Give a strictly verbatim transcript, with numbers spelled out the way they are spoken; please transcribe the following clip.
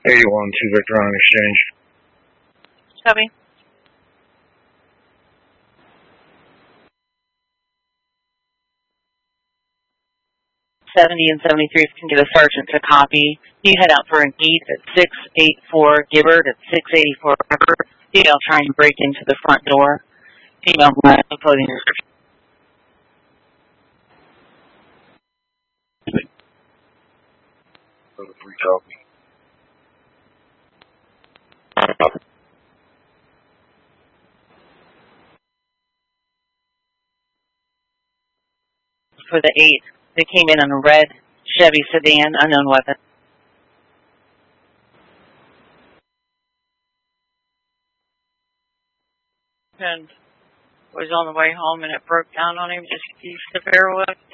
eighty-one to Victor on exchange. Copy. seventy and seventy-three can get a sergeant to copy. You head out for an eight at six eighty-four Gibbard at six eighty-four River. Female trying to break into the front door. Female clothing description. Go to three copy. For the eight, they came in on a red Chevy sedan, unknown weapon. And was on the way home and it broke down on him just east of Arrowhead.